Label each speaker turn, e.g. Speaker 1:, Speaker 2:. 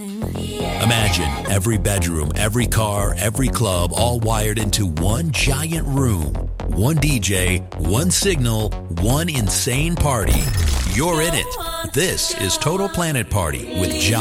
Speaker 1: Imagine every bedroom, every car, every club, all wired into one giant room. One DJ, one signal, one insane party. You're in it. This is Total Planet Party with John.